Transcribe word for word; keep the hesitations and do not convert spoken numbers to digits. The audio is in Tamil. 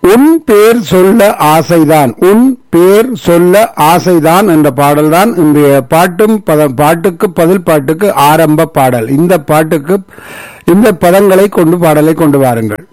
உன் பேர் சொல்ல ஆசைதான், உன் பேர் சொல்ல ஆசைதான் என்ற பாடல்தான் இன்றைய பாட்டும் பதம் பாட்டுக்கு பதில் பாட்டுக்கு ஆரம்ப பாடல். இந்த பாட்டுக்கு இந்த பதங்களை கொண்டு பாடலை கொண்டு வாருங்கள்.